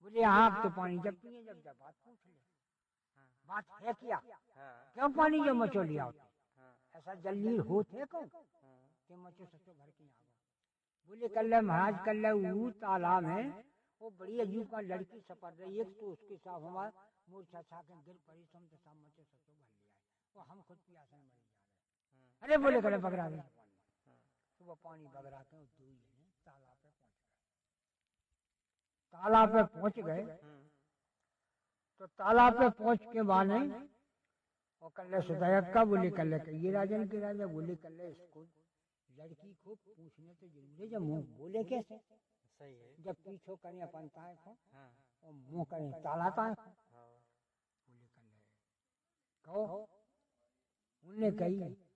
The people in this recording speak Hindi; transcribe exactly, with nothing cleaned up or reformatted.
बोले हाँ तो पानी जब पिए जब जब बात पूछ ले, बात है क्या, क्यों पानी जो मचो लिया होते, ऐसा जल्दी होते को के मचो सचो घर के आगो। बोले कल महाराज कल वो तालाब है, वो बड़ी अजीब का लड़की सपर रही, एक तो उसके साथ हमारा मूर्छा छा के गिर पड़ी, सम तो सब मचो सचो भर लिया है, वो हम खुद प्यासे मर जा रहे। अरे बोले कल बगरा रहे, सुबह पानी बगरा के तालाब पे पहुंच गए। तालाब पे पहुंच गए तो तालाब पे पहुंच के बाद और कल सुधायक्का बोले कल ये राजन के राजा बोले कल इसको लड़की को पूछने तो जरूर है, जब मुंह बोले कैसे सही है, जब पीछो करें अपन ताए को और मुंह करें ताला ताए को। बोले कल कहो उनने कही